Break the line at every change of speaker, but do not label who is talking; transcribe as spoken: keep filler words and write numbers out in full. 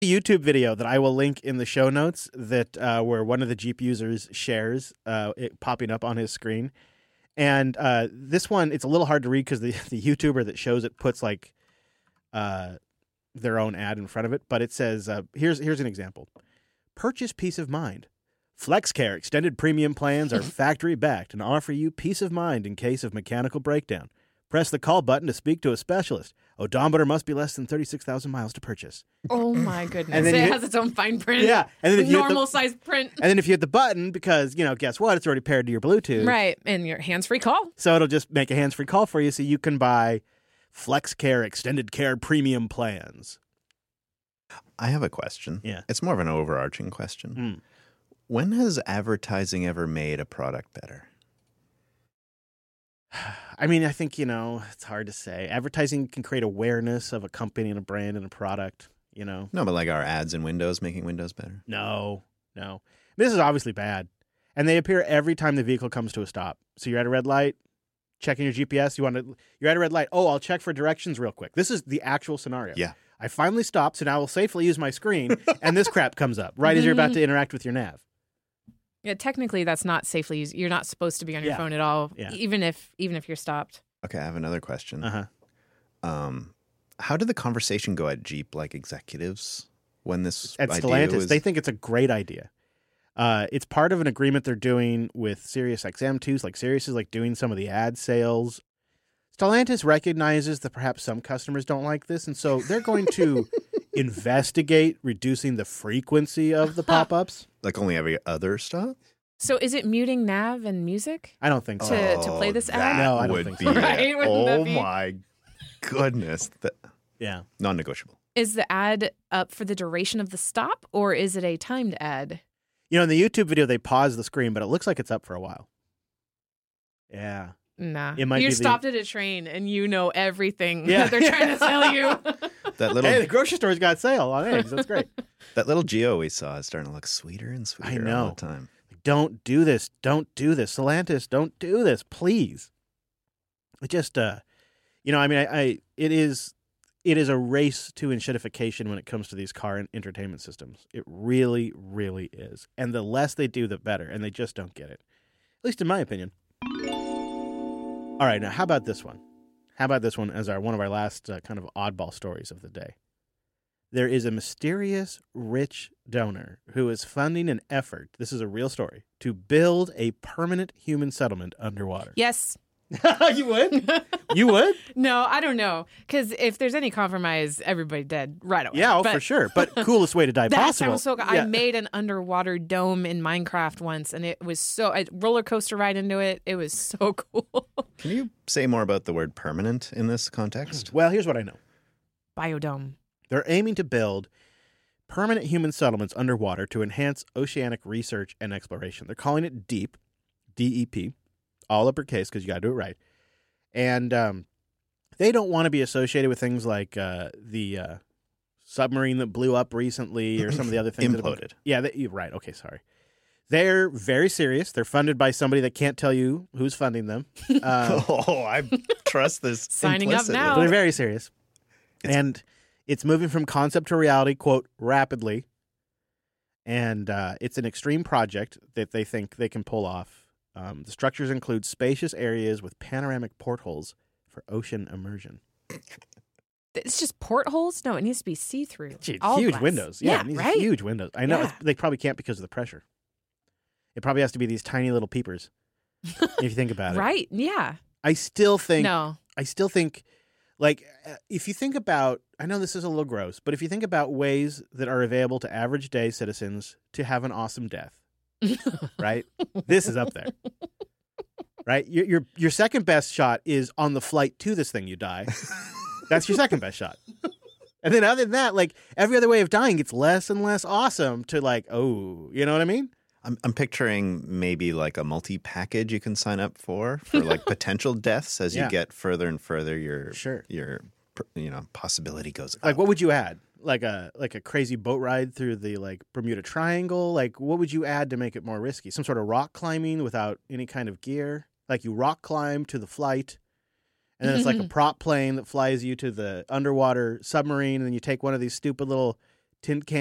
YouTube video that I will link in the show notes that uh, where one of the Jeep users shares uh, it popping up on his screen. And uh, this one, it's a little hard to read because the, the YouTuber that shows it puts like uh, their own ad in front of it. But it says, uh, here's here's an example. Purchase peace of mind. FlexCare extended premium plans are factory backed and offer you peace of mind in case of mechanical breakdown. Press the call button to speak to a specialist. Odometer must be less than thirty-six thousand miles to purchase.
Oh, my goodness.
And then
It
you hit-
has its own fine print.
Yeah. And then if you hit the-
Normal size print.
And then if you hit the button, because, you know, guess what? It's already paired to your Bluetooth.
Right. And your hands-free call.
So it'll just make a hands-free call for you so you can buy FlexCare extended care premium plans.
I have a question.
Yeah.
It's more of an overarching question.
Mm.
When has advertising ever made a product better?
I mean, I think, you know, it's hard to say. Advertising can create awareness of a company and a brand and a product, you know.
No, but like our ads in Windows making Windows better.
No, no. This is obviously bad. And they appear every time the vehicle comes to a stop. So you're at a red light, checking your G P S. You want to, you're at a red light. Oh, I'll check for directions real quick. This is the actual scenario.
Yeah.
I finally stopped, so now I will safely use my screen, and this crap comes up right as you're about to interact with your nav.
Yeah, technically, that's not safely used. You're not supposed to be on your
Yeah.
phone at all,
Yeah.
even if even if you're stopped.
Okay, I have another question.
Uh-huh.
Um, how did the conversation go at Jeep, like executives, when this
At
idea
Stellantis,
was...
they think it's a great idea. Uh, it's part of an agreement they're doing with SiriusXM too. Like Sirius is like doing some of the ad sales. Stellantis recognizes that perhaps some customers don't like this, and so they're going to investigate reducing the frequency of the pop-ups.
Like only every other stop?
So is it muting nav and music?
I don't think so.
To- to play this ad?
That
No, I don't
would
think
be
so.
Right? Wouldn't that
Oh
be-
my goodness. That,
Yeah.
non-negotiable.
Is the ad up for the duration of the stop, or is it a timed ad?
You know, in the YouTube video, they pause the screen, but it looks like it's up for a while. Yeah.
Nah.
It might
You're
be the-
stopped at a train and you know everything
Yeah.
that they're trying to sell you.
That little
Hey, the grocery store's got sale on eggs. That's great.
that little Geo we saw is starting to look sweeter and sweeter all
know.
the time.
Don't do this. Don't do this. Stellantis, don't do this, please. It just, uh, you know, I mean, I, I it is, it is a race to enshittification when it comes to these car and entertainment systems. It really, really is. And the less they do, the better. And they just don't get it, at least in my opinion. All right, now how about this one? How about this one as our one of our last uh, kind of oddball stories of the day? There is a mysterious rich donor who is funding an effort, this is a real story, to build a permanent human settlement underwater.
Yes.
You would? You would?
No, I don't know. Because if there's any compromise, everybody dead right away.
Yeah, oh,
But
for sure. But coolest way to die
That
possible.
sounds so good.
Yeah.
I made an underwater dome in Minecraft once, and it was so a roller coaster ride into it. It was so cool.
Can you say more about the word permanent in this context?
Well, here's what I know.
Biodome.
They're aiming to build permanent human settlements underwater to enhance oceanic research and exploration. They're calling it DEEP, D E P, all uppercase because you got to do it right. And um, they don't want to be associated with things like uh, the uh, submarine that blew up recently or some of the other things. that have-
Imploded.
Yeah, they, you're right. Okay, sorry. They're very serious. They're funded by somebody that can't tell you who's funding them. Uh,
Oh, I trust this.
Signing up
implicitly.
now.
But they're very serious.
It's-
and it's moving from concept to reality, quote, rapidly. And uh, it's an extreme project that they think they can pull off. Um, the structures include spacious areas with panoramic portholes for ocean immersion.
It's just portholes? No, it needs to be see-through.
Gee,
All
huge
glass.
windows. Yeah,
Yeah,
it needs
right?
huge windows. I know.
Yeah.
It's, they probably can't because of the pressure. It probably has to be these tiny little peepers, if you think about it.
Right, yeah.
I still think
No.
I still think, like, uh, if you think about, I know this is a little gross, but if you think about ways that are available to average day citizens to have an awesome death, right? This is up there, right? Your, your your second best shot is on the flight to this thing you die. That's your second best shot. And then other than that, like, every other way of dying gets less and less awesome to, like, oh, you know what I mean?
I'm, I'm picturing maybe like a multi-package you can sign up for for like potential deaths as
Yeah.
you get further and further. Your
Sure.
your you know possibility goes up.
Like, what would you add? Like a like a crazy boat ride through the like Bermuda Triangle? Like, what would you add to make it more risky? Some sort of rock climbing without any kind of gear? Like, you rock climb to the flight, and then it's like a prop plane that flies you to the underwater submarine, and then you take one of these stupid little tin can